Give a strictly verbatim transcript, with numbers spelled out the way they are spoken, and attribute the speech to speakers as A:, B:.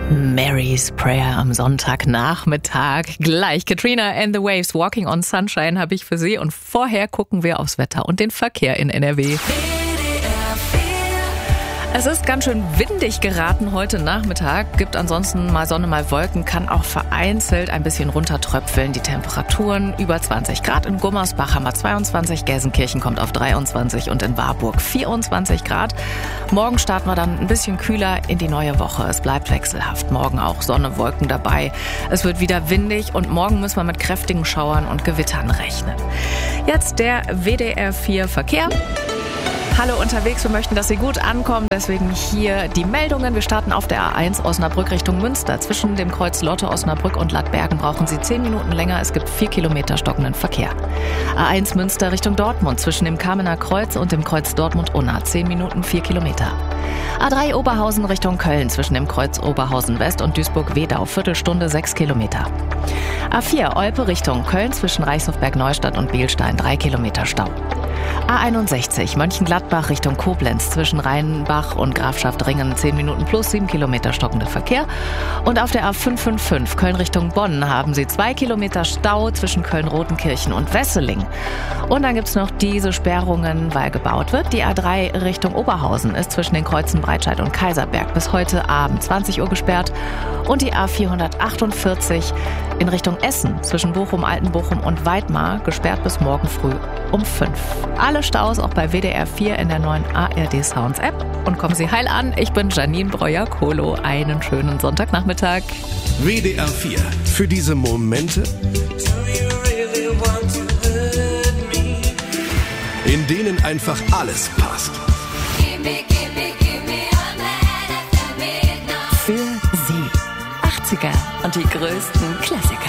A: Mary's Prayer am Sonntagnachmittag. Gleich Katrina and the Waves, Walking on Sunshine habe ich für Sie. Und vorher gucken wir aufs Wetter und den Verkehr in N R W. Es ist ganz schön windig geraten heute Nachmittag, gibt ansonsten mal Sonne, mal Wolken, kann auch vereinzelt ein bisschen runtertröpfeln. Die Temperaturen über zwanzig Grad in Gummersbach haben wir zweiundzwanzig, Gelsenkirchen kommt auf dreiundzwanzig und in Warburg vierundzwanzig Grad. Morgen starten wir dann ein bisschen kühler in die neue Woche. Es bleibt wechselhaft, morgen auch Sonne, Wolken dabei. Es wird wieder windig und morgen müssen wir mit kräftigen Schauern und Gewittern rechnen. Jetzt der W D R vier Verkehr. Hallo unterwegs, wir möchten, dass Sie gut ankommen, deswegen hier die Meldungen. Wir starten auf der A eins Osnabrück Richtung Münster. Zwischen dem Kreuz Lotte, Osnabrück und Ladbergen brauchen Sie zehn Minuten länger. Es gibt vier Kilometer stockenden Verkehr. A eins Münster Richtung Dortmund. Zwischen dem Kamener Kreuz und dem Kreuz Dortmund-Unna. zehn Minuten, vier Kilometer. A drei Oberhausen Richtung Köln. Zwischen dem Kreuz Oberhausen West und Duisburg-Wedau. Viertelstunde, sechs Kilometer. A vier Olpe Richtung Köln. Zwischen Reichshofberg-Neustadt und Beilstein. drei Kilometer Stau. A einundsechzig Mönchengladbach Richtung Koblenz. Zwischen Rheinbach und Grafschaft Ringen zehn Minuten plus sieben Kilometer stockender Verkehr. Und auf der A fünf fünf fünf Köln Richtung Bonn haben Sie zwei Kilometer Stau zwischen Köln-Rotenkirchen und Wesseling. Und dann gibt es noch diese Sperrungen, weil gebaut wird. Die A drei Richtung Oberhausen ist zwischen den Kreuzen Breitscheid und Kaiserberg bis heute Abend zwanzig Uhr gesperrt. Und die A vierhundertachtundvierzig in Richtung Essen zwischen Bochum, Altenbochum und Weidmar gesperrt bis morgen früh um fünf. Alle Staus auch bei W D R vier in der neuen A R D Sounds App. Und kommen Sie heil an. Ich bin Janine Breuer-Kolo. Einen schönen Sonntagnachmittag.
B: W D R vier. Für diese Momente, in denen einfach alles passt.
A: Für Sie. achtziger und die größten Klassiker.